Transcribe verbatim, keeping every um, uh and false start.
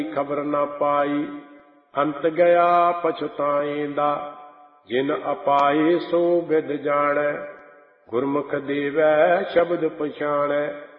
ਖਬਰ ਨਾ ਪਾਈ। ਅੰਤ ਗਿਆ ਪਛਤਾਏਂਦਾ, ਜਿਨ ਅਪਾਏ ਸੋ ਬਿਦ ਜਾਣੈ। ਗੁਰਮੁਖ ਦੇਵੈ ਸ਼ਬਦ ਪਛਾਣੈ,